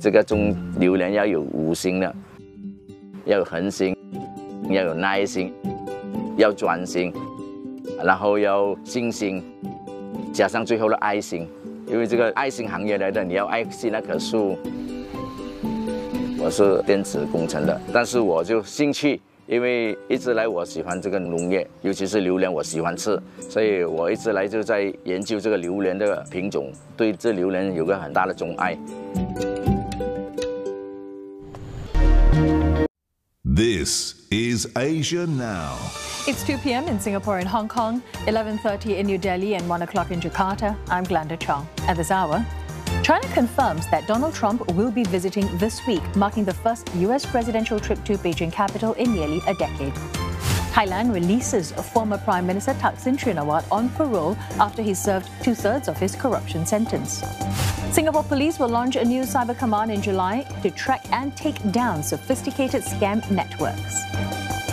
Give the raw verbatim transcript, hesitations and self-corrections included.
这个种榴莲要有五心的，要有恒心，要有耐心，要专心，然后要信心，加上最后的爱心。因为这个爱心行业来的，你要爱惜那棵树。我是电子工程的，但是我就兴趣。因为一直来我喜欢这个农业，尤其是榴莲，我喜欢吃，所以我一直来就在研究这个榴莲的品种，对这榴莲有个很大的钟爱。 This is Asia Now. It's two p m in Singapore and Hong Kong, eleven thirty in New Delhi and one o'clock in Jakarta. I'm Glenda Chong. At this hour, China confirms that Donald Trump will be visiting this week, marking the first U S presidential trip to Beijing capital in nearly a decade. Thailand releases former Prime Minister Thaksin Shinawatra on parole after he served two-thirds of his corruption sentence. Singapore police will launch a new cyber command in July to track and take down sophisticated scam networks.